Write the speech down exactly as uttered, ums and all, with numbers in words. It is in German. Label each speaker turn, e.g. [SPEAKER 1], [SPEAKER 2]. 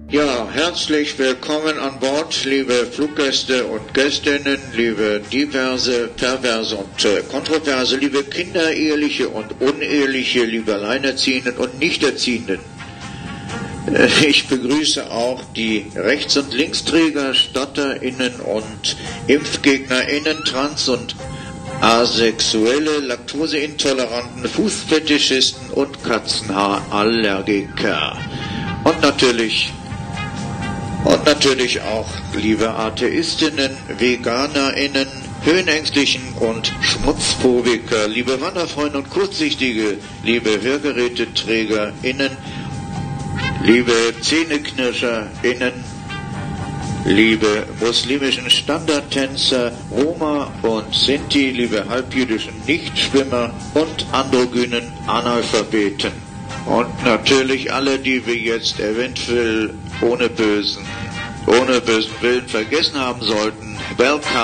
[SPEAKER 1] Ja, herzlich willkommen an Bord, liebe Fluggäste und Gästinnen, liebe diverse, perverse und äh, kontroverse, liebe Kinder, eheliche und uneheliche, liebe Alleinerziehenden und Nichterziehenden. Äh, ich begrüße auch die Rechts- und Linksträger, StotterInnen und ImpfgegnerInnen, Trans- und Asexuelle, Laktoseintoleranten, Fußfetischisten und Katzenhaarallergiker. Und natürlich Und natürlich auch liebe Atheistinnen, VeganerInnen, Höhenängstlichen und Schmutzphobiker, liebe Wanderfreunde und Kurzsichtige, liebe HörgeräteträgerInnen, liebe ZähneknirscherInnen, liebe muslimischen Standardtänzer, Roma und Sinti, liebe halbjüdischen Nichtschwimmer und androgynen Analphabeten. Und natürlich alle, die wir jetzt eventuell ohne bösen, ohne bösen Willen vergessen haben sollten. Welcome.